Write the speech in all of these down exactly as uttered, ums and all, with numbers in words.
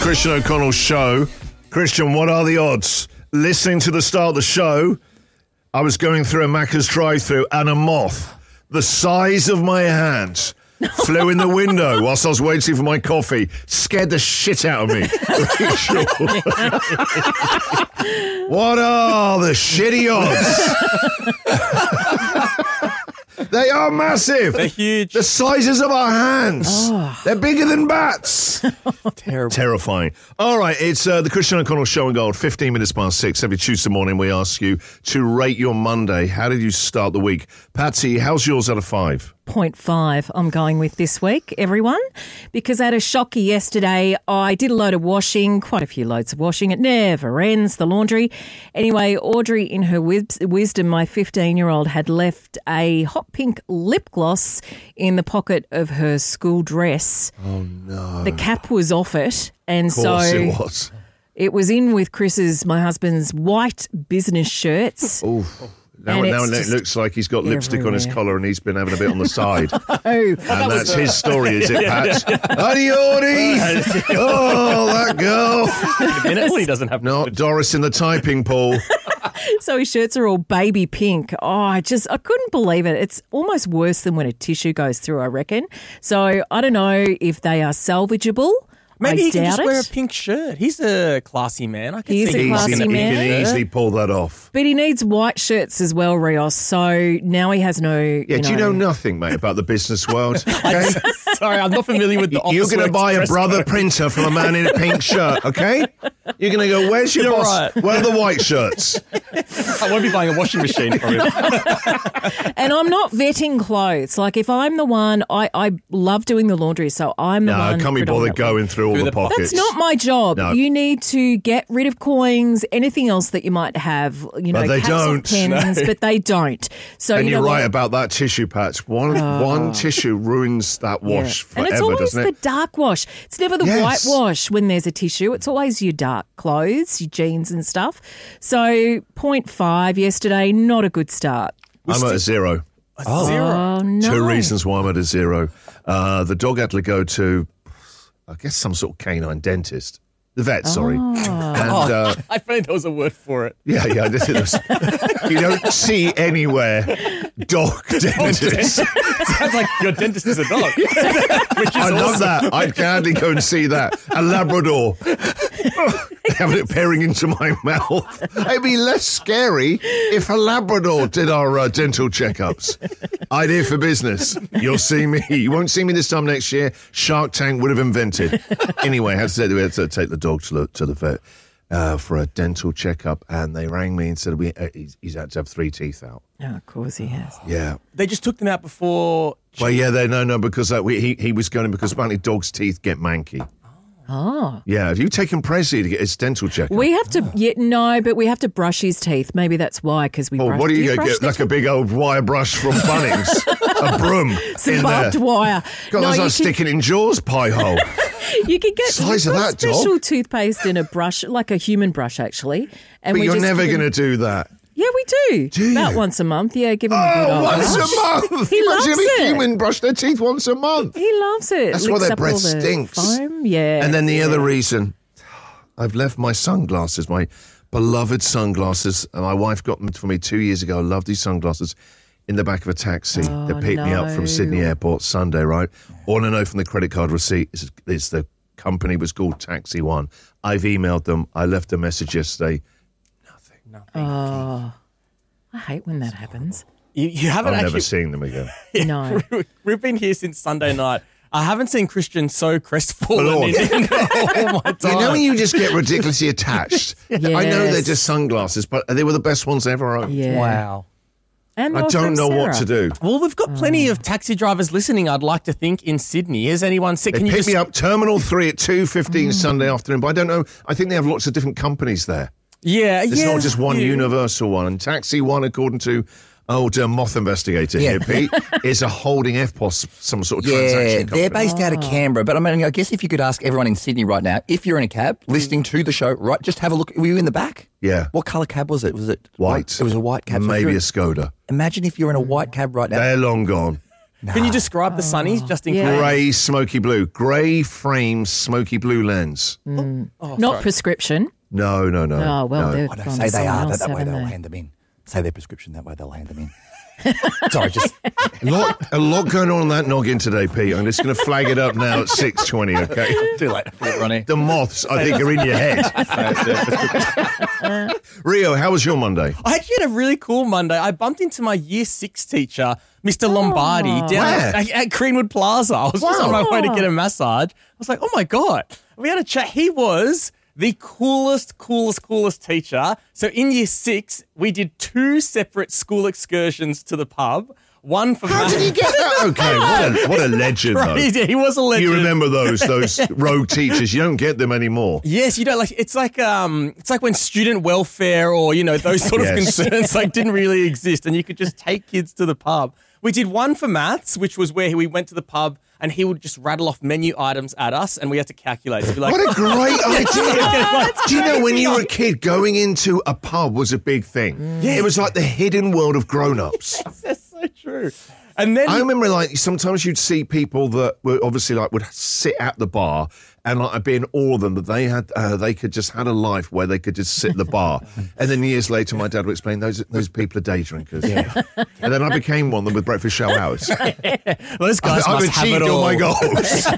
Christian O'Connell Show. Christian, what are the odds? Listening to the start of the show, I was going through a Macca's drive-thru and a moth the size of my hand flew in the window whilst I was waiting for my coffee. Scared the shit out of me. What are the shitty odds? They are massive. They're huge. The sizes of our hands. Oh. They're bigger than bats. Terrible. Terrifying. All right, it's uh, the Christian O'Connell Show and Gold, fifteen minutes past six. Every Tuesday morning we ask you to rate your Monday. How did you start the week? Patsy, how's yours out of five? zero point five I'm going with this week, everyone, because I had a shocker yesterday. I did a load of washing, quite a few loads of washing. It never ends, the laundry. Anyway, Audrey, in her wis- wisdom, my fifteen-year-old had left a hot pink lip gloss in the pocket of her school dress. Oh, no. The cap was off it, and Of course so it was. it was in with Chris's, my husband's, white business shirts. Ooh. Now, And now it's it just looks like he's got lipstick on his everywhere. collar and he's been having a bit on the side. Oh, And that's his story, is it, Pat? Adiodi! Oh, that girl. A minute when he doesn't have Not Doris in the typing pool. So his shirts are all baby pink. Oh, I just, I couldn't believe it. It's almost worse than when a tissue goes through, I reckon. So I don't know if they are salvageable. Maybe I he can doubt just it. wear a pink shirt. He's a classy man. I can He is see a him classy rocking Easy, a he man. pink can shirt. easily pull that off. But he needs white shirts as well, Rios. So now he has no. Yeah, you do you know nothing, mate, about the business world? Okay? Sorry, I'm not familiar with the You're Office going to Works buy a dress brother code. printer from a man in a pink shirt, okay? You're going to go, where's your You're boss? right. Where are the white shirts? I won't be buying a washing machine for him. And I'm not vetting clothes. Like if I'm the one, I, I love doing the laundry, so I'm the No, one. I can't be bothered predominantly. going through all Through the the- pockets. That's not my job. No. You need to get rid of coins, anything else that you might have, you know, But they caps or don't. pens, No. but they don't. So And you you're know right what? about that tissue patch. One one tissue ruins that Yeah. wash And forever, it's always doesn't the it? dark wash. It's never the Yes. white wash when there's a tissue. It's always your dark clothes, your jeans and stuff. So zero point five yesterday, not a good start. I'm at a zero. Zero. Oh, no. Two reasons why I'm at a zero. Uh, the dog had to go to, I guess, some sort of canine dentist. The vet, sorry. Oh. And uh, I found there was a word for it. yeah, yeah, this is, you don't see anywhere dog dentist. Sounds like your dentist is a dog. Which is I love awesome. that. I'd gladly go and see that. A Labrador. Having it peering into my mouth. It'd be less scary if a Labrador did our uh, dental checkups. Idea for business. You'll see me. You won't see me this time next year. Shark Tank would have invented. Anyway, I had to, say, we had to take the dog to the, to the vet uh, for a dental checkup, and they rang me and said we, uh, he's, he's had to have three teeth out. Oh, of course he has. Yeah. They just took them out before. Well, yeah, they no, no, because uh, we, he he was going because apparently dogs' teeth get manky. Oh. Yeah, have you taken Presley to get his dental check? We have to, yeah, no, but we have to brush his teeth. Maybe that's why, because we Oh, brush what do you, brush get? the Like a big old wire brush from Bunnings, a broom Some in barbed there. wire. God, No, that's you like can- sticking in Jaws pie hole. You can get Size of we've got that, dog. special toothpaste in a brush, like a human brush, actually. And But we you're just never give him- going to do that. Yeah, we do. Do About you? once a month. Yeah, give him a good Oh, old once brush. a month. He Imagine loves if a it. human brush their teeth once a month. He loves it. That's why Licks their up breath all the stinks. Foam. Yeah. And then the yeah. other reason, I've left my sunglasses, my beloved sunglasses, and my wife got them for me two years ago. I love these sunglasses. In the back of a taxi. Oh, they picked me up no. from Sydney Airport Sunday, right? All I know from the credit card receipt is, is the company was called Taxi One. I've emailed them. I left a message yesterday. Oh, I hate when that happens. You, you haven't I'm actually. never seeing them again. No. We've been here since Sunday night. I haven't seen Christian so crestfallen Lord. in, in all my time. You know when you just get ridiculously attached? I know they're Yes. just sunglasses, but they were the best ones I ever owned. Yeah. Wow. And I they're don't from know what Sarah. to do. Well, we've got plenty of taxi drivers listening, I'd like to think, in Sydney. Has anyone said, They can you picked just... me up Terminal three at two fifteen Sunday afternoon, but I don't know. I think they have lots of different companies there. Yeah, It's yeah. not just one yeah. universal one. And Taxi One, according to old uh, moth investigator here, Pete, is a holding F P O S, some sort of Yeah, transaction they're company. based out of Canberra. But I mean, I guess if you could ask everyone in Sydney right now, if you're in a cab listening to the show, right, just have a look. Were you in the back? Yeah. What colour cab was it? Was it White. It was a white cab. So if Maybe you're- a Skoda. Imagine if you're in a white cab right now. They're long gone. Can you describe the sunnies just in Yeah. case? Grey smoky blue. Grey frame smoky blue lens. Not sorry. prescription. No, no, no. Oh, well, no. they're I don't gone say to they someone are, else, that, that way haven't they'll they? hand them in. Say their prescription, that way they'll hand them in. Sorry, just A lot, a lot going on in that noggin today, Pete. I'm just going to flag it up now at six twenty, okay? too late for it, Ronnie. The moths, I think, are in your head. Rio, how was your Monday? I actually had a really cool Monday. I bumped into my year six teacher, Mister Lombardi, down Where? at, at Greenwood Plaza. I was just on my way to get a massage. I was like, oh my God. We had a chat. He was the coolest, coolest, coolest teacher. So in year six, we did two separate school excursions to the pub. One for How maths. did he get that? Okay, what a, what a legend, though. Crazy. He was a legend. You remember those those rogue teachers? You don't get them anymore. Yes, you don't like. It's like um, it's like when student welfare or you know those sort of Yes. concerns like didn't really exist, and you could just take kids to the pub. We did one for maths, which was where we went to the pub and he would just rattle off menu items at us, and we had to calculate. So be like, What a great idea. Like, Do you know, when you were a kid, going into a pub was a big thing. Yeah. It was like the hidden world of grown-ups. That's so true. And then I remember, like, sometimes you'd see people that were obviously, like, would sit at the bar and, like, I'd be in awe of them that they had, uh, they could just had a life where they could just sit at the bar. And then years later, my dad would explain, those those people are day drinkers. Yeah. And then I became one of them with breakfast show hours. those guys I've must have achieved it all all. my goals.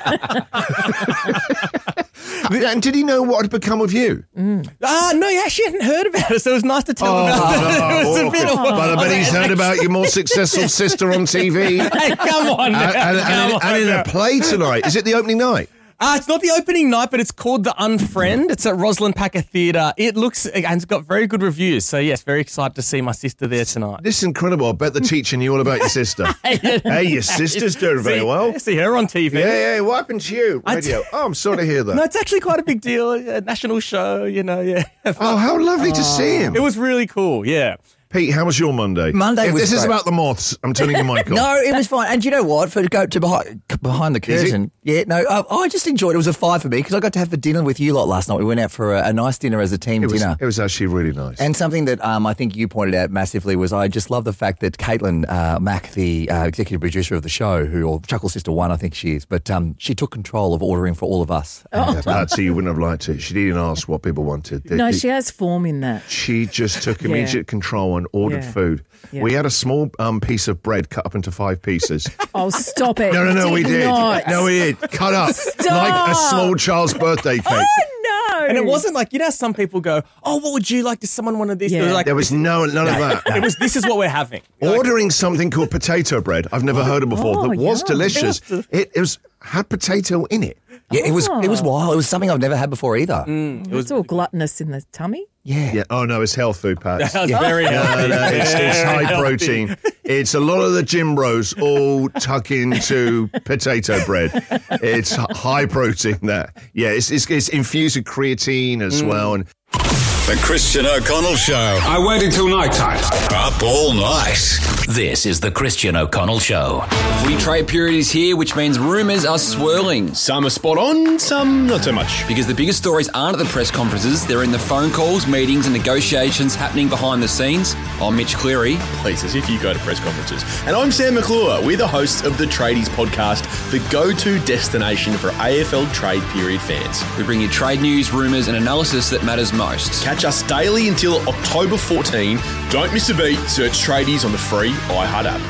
And did he know what had become of you? Ah, no, he actually hadn't heard about it, so it was nice to tell him about it. It was a bit Oh, of but I bet he's heard about your more successful sister on T V. And, Hey, come on, now. and, come and, on and in now. a play tonight. Is it the opening night? Uh, it's not the opening night, but it's called The Unfriend. It's at Rosalind Packer Theatre. It looks, and it's got very good reviews. So, yes, very excited to see my sister there tonight. This is incredible. I bet the teacher knew all about your sister. Hey, your sister's doing very see, well. I see her on T V. Yeah, yeah. What happened to you? I Radio. Oh, I'm sorry to hear that. No, it's actually quite a big deal. A national show, you know, yeah. Oh, how lovely to see him. It was really cool, yeah. Pete, how was your Monday? Monday If was this is great. about the moths, I'm turning your mic off. No, it was fine. And you know what? For to go to behind, behind the Is it? curtain, yeah, no, I, I just enjoyed it. It was a five for me because I got to have the dinner with you lot last night. We went out for a, a nice dinner as a team It was, dinner. it was actually really nice. And something that um, I think you pointed out massively was I just love the fact that Caitlin uh, Mack, the uh, executive producer of the show, who or Chuckle Sister One, I think she is, but um, she took control of ordering for all of us. And, uh, Patsy, you wouldn't have liked it. She didn't ask what people wanted. The- No, the- she has form in that. She just took Yeah. immediate control and ordered Yeah. food. Yeah. We had a small um, piece of bread cut up into five pieces. Oh, stop it. No, no, no, You we did. not. No, we did. Cut up Stop. like a small child's birthday cake. Oh, no. And it wasn't like, you know, how some people go, oh, what would you like? Does someone want this? Yeah. It was like, There was no none of that. it was, this is what we're having. Ordering something called potato bread, I've never heard of before, Oh, that was yum. delicious. It, it was had potato in it. yeah, it was it was wild. It was something I've never had before either. It was all gluttonous in the tummy. Yeah. Yeah. Oh no, it's health food, Pat. That was very No, healthy. no, it's, it's Very high healthy. protein. It's a lot of the gym bros all tuck into potato bread. It's h- high protein. That yeah, it's it's, it's infused with creatine as well, and The Christian O'Connell Show. I waited till night time. Up all night. This is the Christian O'Connell Show. Free trade period is here, which means rumours are swirling. Some are spot on, some not so much. Because the biggest stories aren't at the press conferences, they're in the phone calls, meetings and negotiations happening behind the scenes. I'm Mitch Cleary. Please, as if you go to press conferences. And I'm Sam McClure. We're the hosts of the Tradies podcast, the go-to destination for A F L trade period fans. We bring you trade news, rumours and analysis that matters most. Catch us daily until October fourteenth. Don't miss a beat. Search Tradies on the free iHeart app.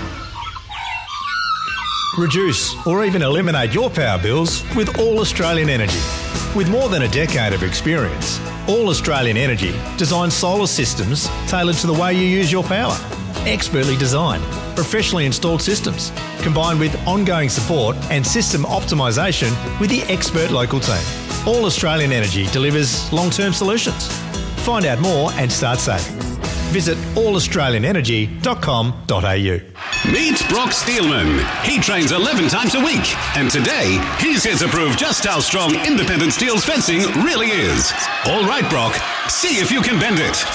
Reduce or even eliminate your power bills with All Australian Energy. With more than a decade of experience, All Australian Energy designs solar systems tailored to the way you use your power. Expertly designed, professionally installed systems, combined with ongoing support and system optimisation with the expert local team. All Australian Energy delivers long-term solutions. Find out more and start saving. Visit all australian energy dot com dot a u. Meet Brock Steelman. He trains eleven times a week, and today he's here to prove just how strong independent steel's fencing really is. All right, Brock, see if you can bend it.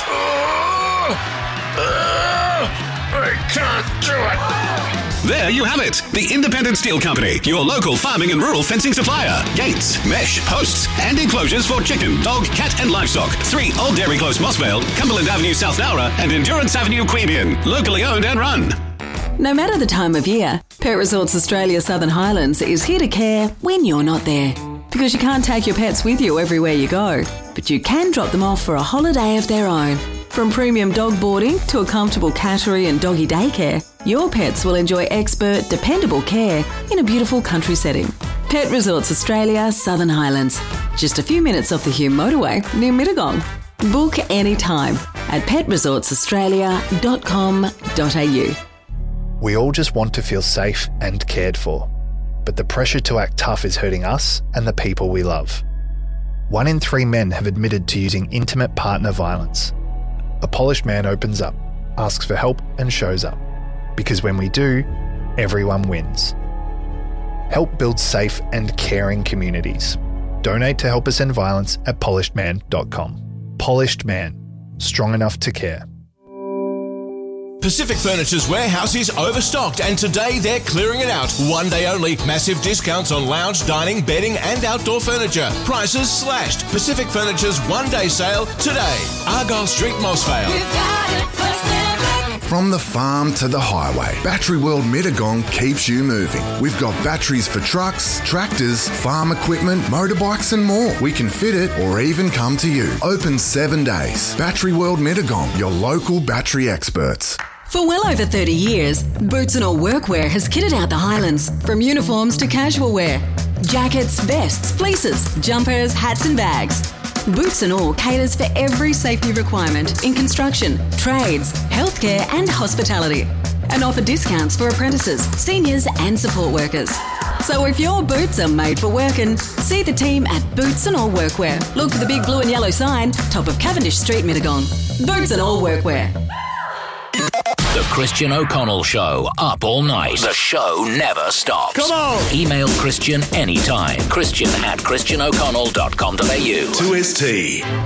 I can't do it. There you have it. The Independent Steel Company, your local farming and rural fencing supplier. Gates, mesh, posts, and enclosures for chicken, dog, cat, and livestock. Three Old Dairy Close, Mossvale, Cumberland Avenue, South Nowra, and Endurance Avenue, Queanbeyan. Locally owned and run. No matter the time of year, Pet Resorts Australia Southern Highlands is here to care when you're not there. Because you can't take your pets with you everywhere you go, but you can drop them off for a holiday of their own. From premium dog boarding to a comfortable cattery and doggy daycare, your pets will enjoy expert, dependable care in a beautiful country setting. Pet Resorts Australia Southern Highlands. Just a few minutes off the Hume motorway near Mittagong. Book anytime at pet resorts australia dot com dot a u. We all just want to feel safe and cared for, but the pressure to act tough is hurting us and the people we love. One in three men have admitted to using intimate partner violence. A polished man opens up, asks for help and shows up. Because when we do, everyone wins. Help build safe and caring communities. Donate to Help Us End Violence at polished man dot com. Polished Man. Strong enough to care. Pacific Furniture's warehouse is overstocked and today they're clearing it out. One day only. Massive discounts on lounge, dining, bedding and outdoor furniture. Prices slashed. Pacific Furniture's one day sale today. Argyle Street, Mossvale. From the farm to the highway, Battery World Mittagong keeps you moving. We've got batteries for trucks, tractors, farm equipment, motorbikes and more. We can fit it or even come to you. Open seven days. Battery World Mittagong, your local battery experts. For well over thirty years, Boots and All Workwear has kitted out the Highlands, from uniforms to casual wear. Jackets, vests, fleeces, jumpers, hats and bags. Boots and All caters for every safety requirement in construction, trades, healthcare and hospitality, and offer discounts for apprentices, seniors and support workers. So if your boots are made for working, see the team at Boots and All Workwear. Look for the big blue and yellow sign, top of Cavendish Street, Mittagong. Boots and All Workwear. The Christian O'Connell Show, up all night. The show never stops. Come on! Email Christian anytime. Christian at christian o'connell dot com dot a u. two S T.